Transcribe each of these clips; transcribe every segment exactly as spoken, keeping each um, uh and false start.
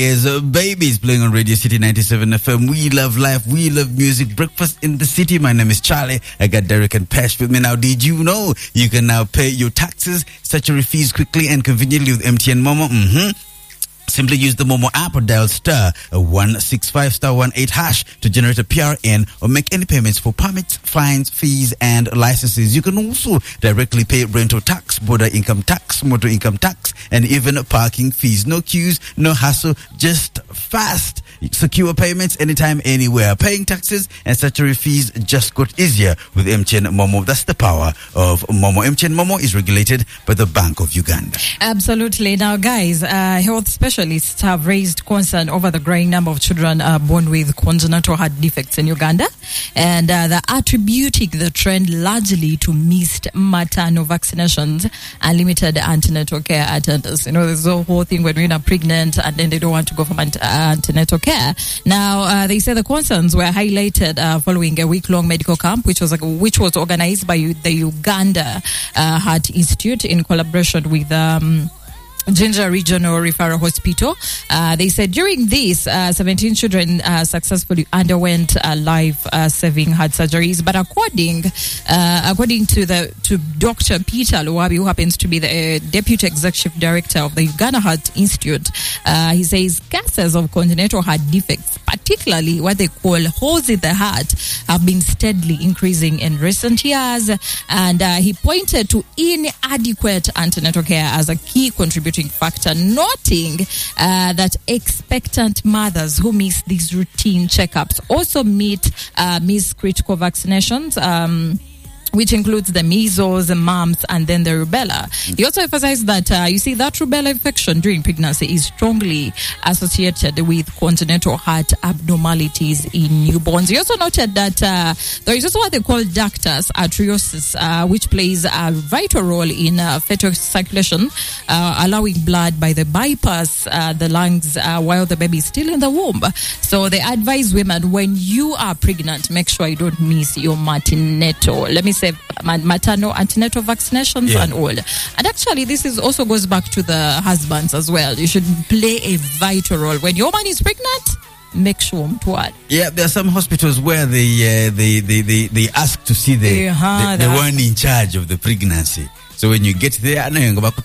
Is uh, Babies playing on Radio City ninety-seven F M. We love life. We love music. Breakfast in the City. My name is Charlie. I got Derek and Pesh with me now. Did you know you can now pay your taxes, statutory fees quickly and conveniently with M T N Momo? Mm-hmm. Simply use the Momo app or dial star one six five star one eight hash to generate a P R N or make any payments for permits, fines, fees, and licenses. You can also directly pay rental tax, border income tax, motor income tax, and even parking fees. No queues, no hassle, just fast, secure payments anytime, anywhere. Paying taxes and statutory fees just got easier with M T N Momo. That's the power of Momo. M T N Momo is regulated by the Bank of Uganda. Absolutely. Now, guys, uh, health specialists have raised concern over the growing number of children uh, born with congenital heart defects in Uganda, and uh, they're attributing the trend largely to missed maternal vaccinations and limited antenatal care attendance. You know, there's a whole thing when women are pregnant and then they don't want to go for antenatal care. Now, uh, they say the concerns were highlighted uh, following a week-long medical camp, which was which was organized by the Uganda uh, Heart Institute in collaboration with Um, Ginger Regional Referral Hospital. Uh, they said during this, uh, seventeen children uh, successfully underwent uh, life-saving uh, heart surgeries. But according uh, according to the to Doctor Peter Luwabi, who happens to be the uh, Deputy Executive Director of the Uganda Heart Institute, uh, he says cases of congenital heart defects, particularly what they call holes in the heart, have been steadily increasing in recent years. And uh, he pointed to inadequate antenatal care as a key contributing factor, noting uh, that expectant mothers who miss these routine checkups also meet uh, miss critical vaccinations, um, which includes the measles, the mumps, and then the rubella. He also emphasized that, uh, you see, that rubella infection during pregnancy is strongly associated with congenital heart abnormalities in newborns. He also noted that uh, there is also what they call ductus arteriosus, uh, which plays a vital role in uh, fetal circulation, uh, allowing blood by the bypass uh, the lungs uh, while the baby is still in the womb. So they advise women, when you are pregnant, make sure you don't miss your antenatal. Let me say maternal antenatal vaccinations yeah. and all. And actually, this is also goes back to the husbands as well. You should play a vital role. When your man is pregnant, make sure what. Yeah, there are some hospitals where they uh, they, they, they, they ask to see the, uh-huh, the, the one in charge of the pregnancy. So when you get there, they,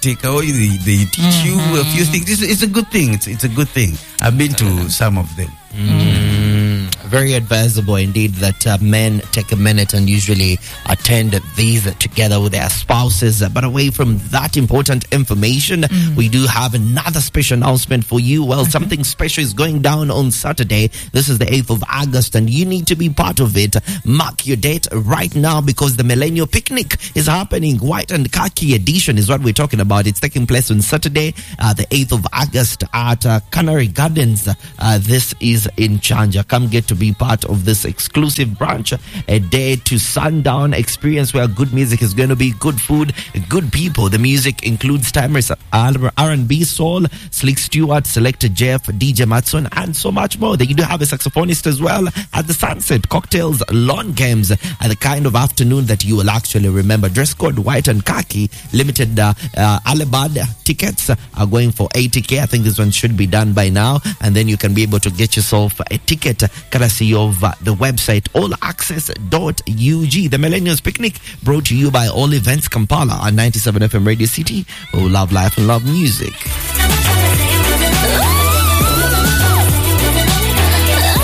they teach mm-hmm. you a few things. It's, it's a good thing. It's, it's a good thing. I've been to some of them. Mm. Very advisable indeed that uh, men take a minute and usually attend these together with their spouses. But away from that important information, mm. we do have another special announcement for you. Well, okay. something special is going down on Saturday. This is the eighth of August, and you need to be part of it. Mark your date right now, because the Millennial Picnic is happening. White and khaki edition is what we're talking about. It's taking place on Saturday, uh, the eighth of August at uh, Canary Gardens. Uh, this is in Chanja. Come get to be part of this exclusive brunch, a day to sundown experience where good music is going to be, good food, good people. The music includes timeless R and B, soul, Slick Stewart, Selector Jeff, D J Matson, and so much more. Then you do have a saxophonist as well at the sunset, cocktails, lawn games, and the kind of afternoon that you will actually remember. Dress code white and khaki. Limited uh, uh, Alibad tickets are going for eighty K. I think this one should be done by now, and then you can be able to get yourself a ticket courtesy of uh, the website all access dot U G. The Millennials Picnic brought to you by All Events Kampala on ninety-seven F M Radio City, who love life and love music.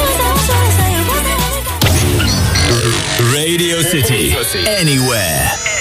Radio City, anywhere.